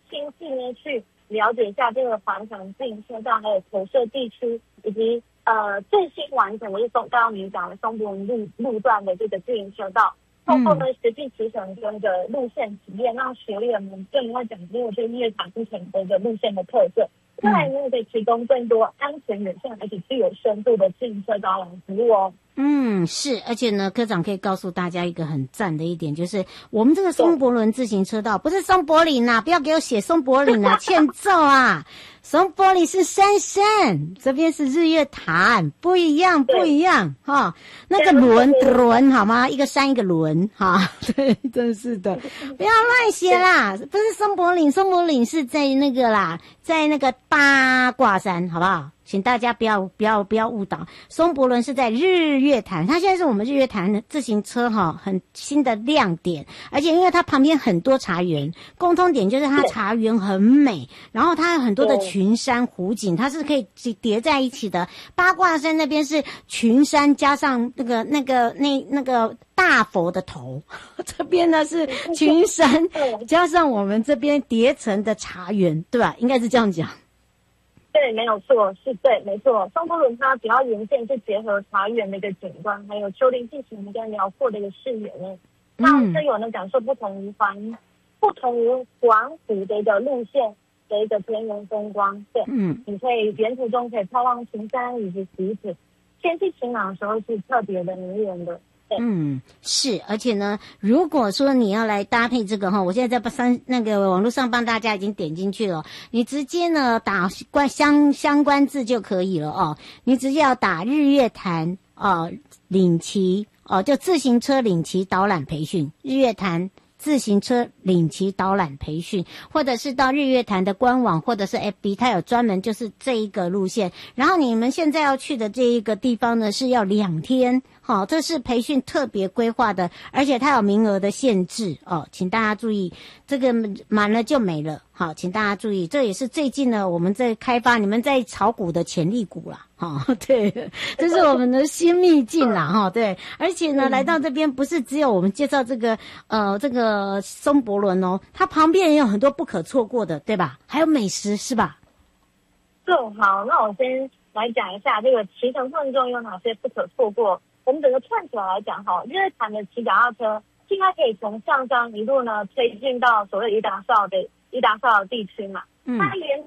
亲自呢去了解一下这个环城自行车道还有投射地区，以及最新完成的是刚刚你讲的松柏林路段的这个自行车道，透过呢实际骑乘跟的路线体验，让学员们更会讲究这日月潭不同的一个路线的特色。再来呢，可以提供更多安全友善而且具有深度的自行车导览服务哦。 是，而且呢，科长可以告诉大家一个很赞的一点，就是我们这个松柏林自行车道不是松柏林啊，不要给我写松柏林啊，欠揍啊！松柏林是山山，这边是日月潭，不一样哈。那个轮好吗？一个山一个轮哈，对，真是的，不要乱写啦，不是松柏林，松柏林是在那个啦，在那个八卦山，好不好？请大家不要误导，松柏林是在日月潭，它现在是我们日月潭的自行车很新的亮点，而且因为它旁边很多茶园，共通点就是它茶园很美，然后它有很多的群山湖景，它是可以叠在一起的。八卦山那边是群山加上那个大佛的头，这边呢是群山加上我们这边叠成的茶园，对吧？应该是这样讲。 对，没有错，是对，没错。松柏林它主要沿线是结合茶园的一个景观，还有丘陵地形跟辽阔的一个视野呢，让车友呢感受不同于环湖的一个路线的一个田园风光。对，你可以沿途中可以眺望群山以及湖景，天气晴朗的时候是特别的迷人的。 是，而且呢，如果说你要来搭配这个我现在在那个网络上帮大家已经点进去了，你直接呢打相关字就可以了哦。你直接要打日月潭领骑就自行车领骑导览培训，日月潭自行车领骑导览培训，或者是到日月潭的官网或者是 FB， 它有专门就是这一个路线。然后你们现在要去的这一个地方呢是要2天。这是培训特别规划的，而且它有名额的限制请大家注意，这个满了就没了。好，请大家注意，这也是最近呢我们在开发你们在炒股的潜力股啦。对，这是我们的新秘境啦。对，而且呢来到这边不是只有我们介绍这个松柏林它旁边也有很多不可错过的，对吧？还有美食是吧？ 好，那我先来讲一下这个骑乘过程中有哪些不可错过。我们整个串起来来讲日月潭的骑脚踏车现在可以从象山一路呢推进到所谓宜达少的地区嘛。它沿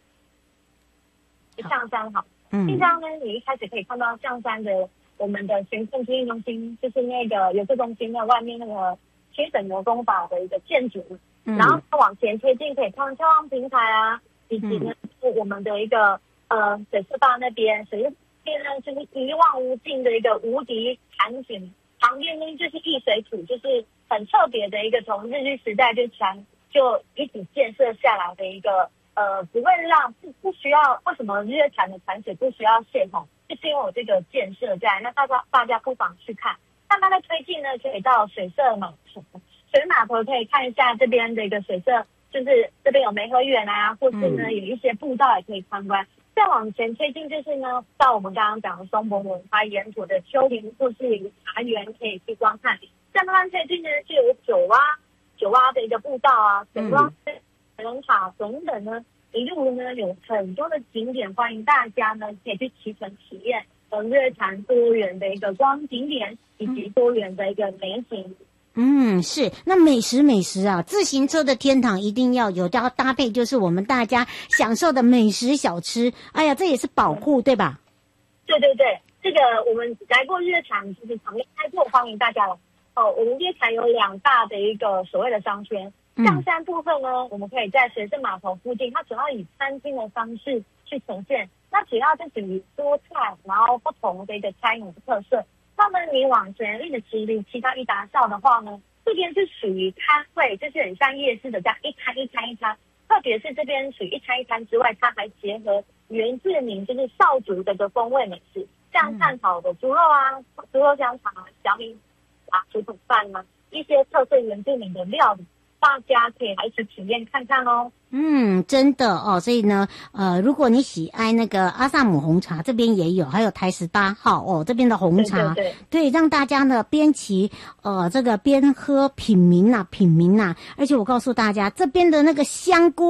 象山地上呢你一开始可以看到象山的我们的行政经营中心，就是那个邮政中心的外面那个七省牛工法的一个建筑，然后往前推进可以看眺望平台啊，以及呢我们的一个水色道那边呢就是一望无尽的一个无敌潭景，旁边呢就是易水土，就是很特别的一个从日据时代就一直建设下来的一个不会让不需要，为什么日月潭的潭水不需要泄洪，就是因为有这个建设在。那大家不妨去看。那它的推进呢可以到水色码头，水码头可以看一下这边的一个水色，就是这边有梅河园啊，或是呢有一些步道也可以参观。再往前推进就是呢，到我们刚刚讲的松柏林，它沿途的丘陵或是一个茶园可以去观看。再慢慢推进呢，就有九蛙的一个步道啊，水蛙、人塔等等呢，一路呢有很多的景点，欢迎大家呢可以去骑乘体验日月潭多元的一个光景点以及多元的一个美景。 是。那美食啊，自行车的天堂一定要有，要搭配就是我们大家享受的美食小吃。哎呀，这也是保护，对吧？ 对，这个我们来过日月潭，就是旁边开过，欢迎大家来。我们日月潭有2大的一个所谓的商圈，象山部分呢，我们可以在水色码头附近，它主要以餐厅的方式去呈现，那主要是属于多菜，然后不同的一个餐饮的特色。那么你往前一直骑到宜达少的话呢，这边是属于摊位，就是很像夜市的这样一餐，特别是这边属于一餐之外，它还结合原住民就是少族的个风味美食，像炭炒的猪肉啊、猪肉香肠啊、小米竹筒饭啊，一些特色原住民的料理，大家可以来一起体验看看哦。 真的所以呢如果你喜爱那个阿萨姆红茶，这边也有，还有台18号这边的红茶，对，让大家呢边骑这个边喝品茗啊，而且我告诉大家这边的那个香菇